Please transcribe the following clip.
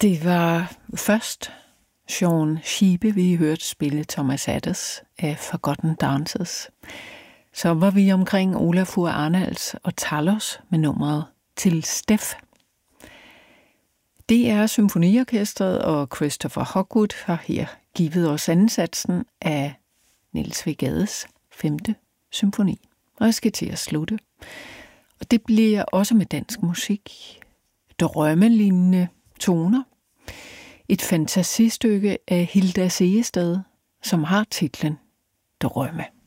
Det var først Shaun Schiebe, vi hørte spille Thomas Adès af Forgotten Dances. Så var vi omkring Olafur Arnalds og Talos med nummeret Til Steff. DR Symfoniorkestret og Christopher Hogwood har her givet os ansatsen af Niels W. Gades 5. symfoni. Og jeg skal til at slutte. Og det bliver også med dansk musik. Drømmelignende toner. Et fantasistykke af Hilda Sehested, som har titlen Drømme.